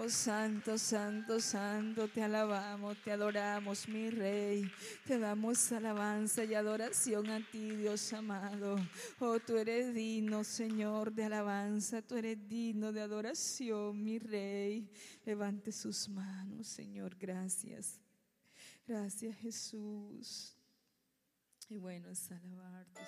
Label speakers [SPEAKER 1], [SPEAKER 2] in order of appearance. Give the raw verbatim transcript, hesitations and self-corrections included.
[SPEAKER 1] Oh, santo, santo, santo, te alabamos, te adoramos, mi Rey. Te damos alabanza y adoración a ti, Dios amado. Oh, tú eres digno, Señor, de alabanza. Tú eres digno de adoración, mi Rey. Levante sus manos, Señor, gracias. Gracias, Jesús. Y bueno es alabarte.